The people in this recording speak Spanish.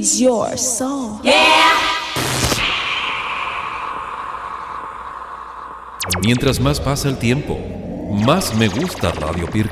feeds your soul. Mientras más pasa el tiempo, más me gusta Radio Pirca.